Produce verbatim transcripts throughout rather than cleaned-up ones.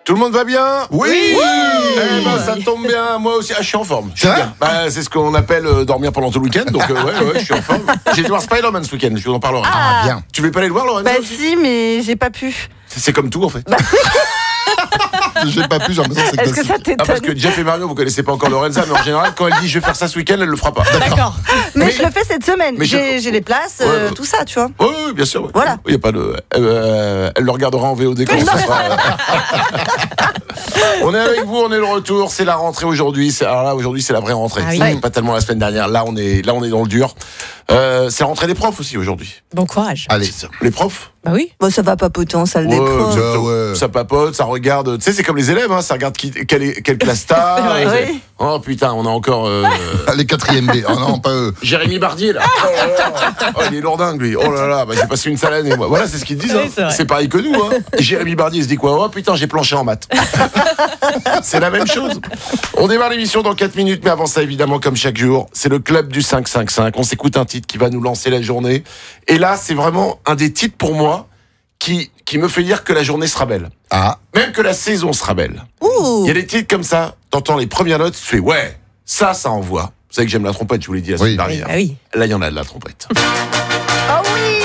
Tout le monde va bien? Oui, oui. Eh ben, ça tombe bien, moi aussi. Ah, je suis en forme. Je suis bien. Bah, c'est ce qu'on appelle euh, dormir pendant tout le week-end. Donc, euh, ouais, ouais, je suis en forme. J'ai été voir Spider-Man ce week-end, je vous en parlerai. Ah, bien. Tu veux pas aller le voir, Lorenzo? Bah si, mais j'ai pas pu. C'est c'est comme tout, en fait. Bah, J'ai pas pu, j'ai l'impression que c'est est-ce que ça classique. Ah, parce t'étonne? que Jeff et Mario, vous connaissez pas encore Lorenza, mais en général, quand elle dit je vais faire ça ce week-end, elle le fera pas. D'accord. Mais, Mais- je le fais cette semaine. mais je- J'ai j'ai les places, euh, Ouais. tout ça, tu vois. Oui, oui, bien sûr. Ouais. Voilà. Il y a pas de. Euh, elle le regardera en V O D quand ce sera. euh. On est avec vous, on est de retour. C'est la rentrée aujourd'hui. C'est- Alors là, aujourd'hui, c'est la vraie rentrée. Ah oui. C'est pas tellement la semaine dernière. Là, on est, là, on est dans le dur. Euh, c'est la rentrée des profs aussi aujourd'hui. Bon courage. Allez. C'est ça. Les profs. Bah oui. Bon, ça va papoter en salle des Ouais, profs. exactement. ouais. Ça papote, ça regarde. Tu sais, c'est comme les élèves, hein, ça regarde qui, quelle, est- quelle classe t'as. C'est vrai. Euh, Oui. Oh putain, on a encore euh, Ah, les quatrième B. Oh non, pas eux. Jérémy Bardier là. Oh, là là. Oh, il est lourdingue lui. Oh là là, bah, j'ai passé une sale année moi. Voilà, c'est ce qu'ils disent. Oui, hein. c'est vrai. C'est pareil que nous. Hein. Jérémy Bardier il se dit quoi? Oh putain, j'ai planché en maths. C'est la même chose. On démarre l'émission dans quatre minutes, mais avant ça, évidemment, comme chaque jour, c'est le club du cinq cinq cinq. On s'écoute un titre qui va nous lancer la journée. Et là, c'est vraiment un des titres pour moi qui, qui me fait dire que la journée sera belle. Ah, Même que la saison sera belle. Ouh. Il y a des titres comme ça, t'entends les premières notes, tu fais ouais, ça, ça envoie. Vous savez que j'aime la trompette, je vous l'ai dit la semaine Oui. dernière. Ah oui. Là, il y en a de la trompette. Ah oui.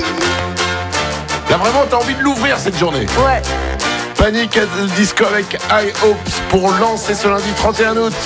Là, vraiment, t'as envie de l'ouvrir cette journée. Ouais. Panic at the Disco avec High Hopes pour lancer ce lundi trente et un août.